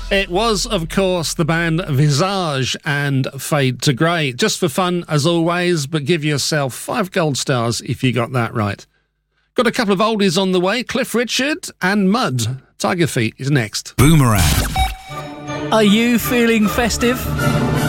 It was, of course, the band Visage and Fade to Grey. Just for fun, as always, but give yourself 5 gold stars if you got that right. Got a couple of oldies on the way. Cliff Richard and Mud. Tiger Feet is next. Boomerang. Are you feeling festive?